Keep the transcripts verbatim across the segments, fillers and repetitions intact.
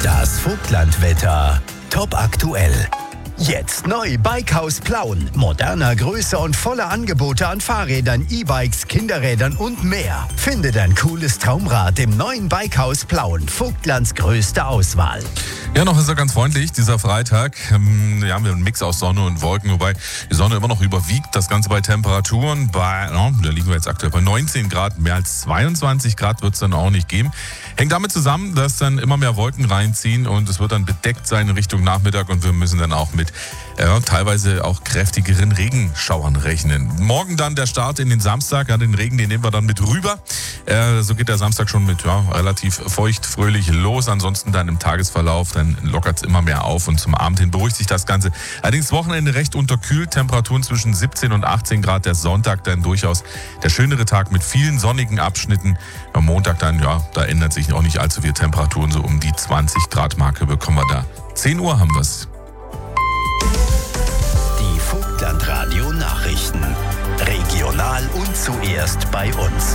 Das Vogtlandwetter. Top aktuell. Jetzt neu Bikehaus Plauen. Moderner Größe und volle Angebote an Fahrrädern, E-Bikes, Kinderrädern und mehr. Finde dein cooles Traumrad im neuen Bikehaus Plauen. Vogtlands größte Auswahl. Ja, noch ist er ganz freundlich, dieser Freitag. Ähm, ja, haben wir einen Mix aus Sonne und Wolken, wobei die Sonne immer noch überwiegt. Das Ganze bei Temperaturen bei, ja, da liegen wir jetzt aktuell bei neunzehn Grad. Mehr als zweiundzwanzig Grad wird es dann auch nicht geben. Hängt damit zusammen, dass dann immer mehr Wolken reinziehen und es wird dann bedeckt sein in Richtung Nachmittag und wir müssen dann auch mit ja, teilweise auch kräftigeren Regenschauern rechnen. Morgen dann der Start in den Samstag. Ja, den Regen, den nehmen wir dann mit rüber. Äh, so geht der Samstag schon mit ja, relativ feucht, fröhlich los. Ansonsten dann im Tagesverlauf, dann lockert es immer mehr auf und zum Abend hin beruhigt sich das Ganze. Allerdings Wochenende recht unterkühlt, Temperaturen zwischen siebzehn und achtzehn Grad. Der Sonntag dann durchaus der schönere Tag mit vielen sonnigen Abschnitten. Am Montag dann, ja, da ändert sich auch nicht allzu viel Temperaturen. So um die zwanzig Grad Marke bekommen wir da. zehn Uhr haben wir es. Die Vogtlandradio Nachrichten. Regional und zuerst bei uns.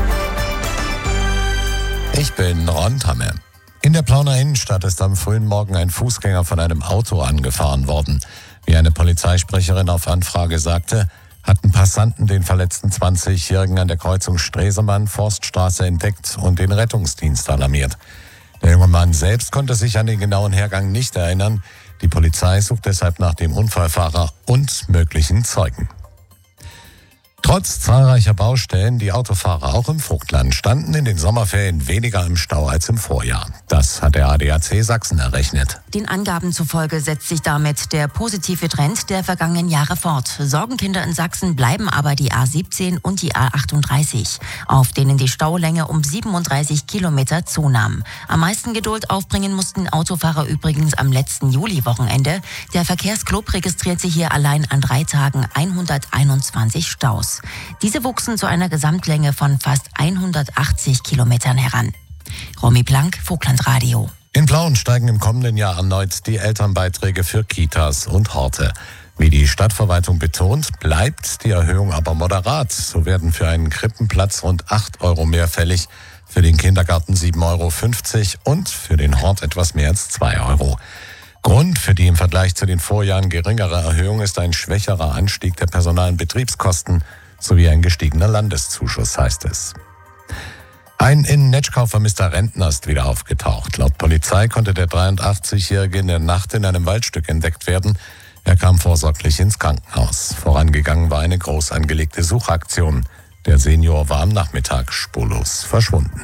Ich bin Ron Tamme. In der Plauner Innenstadt ist am frühen Morgen ein Fußgänger von einem Auto angefahren worden. Wie eine Polizeisprecherin auf Anfrage sagte, hatten Passanten den verletzten zwanzigjährigen an der Kreuzung Stresemann-Forststraße entdeckt und den Rettungsdienst alarmiert. Der junge Mann selbst konnte sich an den genauen Hergang nicht erinnern. Die Polizei sucht deshalb nach dem Unfallfahrer und möglichen Zeugen. Trotz zahlreicher Baustellen, die Autofahrer auch im Vogtland standen in den Sommerferien weniger im Stau als im Vorjahr. Das hat der A D A C Sachsen errechnet. Den Angaben zufolge setzt sich damit der positive Trend der vergangenen Jahre fort. Sorgenkinder in Sachsen bleiben aber die A siebzehn und die A achtunddreißig, auf denen die Staulänge um siebenunddreißig Kilometer zunahm. Am meisten Geduld aufbringen mussten Autofahrer übrigens am letzten Juli-Wochenende. Der Verkehrsclub registrierte hier allein an drei Tagen hunderteinundzwanzig Staus. Diese wuchsen zu einer Gesamtlänge von fast hundertachtzig Kilometern heran. Romy Plank, Vogtlandradio. In Plauen steigen im kommenden Jahr erneut die Elternbeiträge für Kitas und Horte. Wie die Stadtverwaltung betont, bleibt die Erhöhung aber moderat. So werden für einen Krippenplatz rund acht Euro mehr fällig, für den Kindergarten sieben Euro fünfzig und für den Hort etwas mehr als zwei Euro. Grund für die im Vergleich zu den Vorjahren geringere Erhöhung ist ein schwächerer Anstieg der Personal- und Betriebskosten sowie ein gestiegener Landeszuschuss, heißt es. Ein in Netschkau vermisster Rentner ist wieder aufgetaucht. Laut Polizei konnte der dreiundachtzigjährige in der Nacht in einem Waldstück entdeckt werden. Er kam vorsorglich ins Krankenhaus. Vorangegangen war eine groß angelegte Suchaktion. Der Senior war am Nachmittag spurlos verschwunden.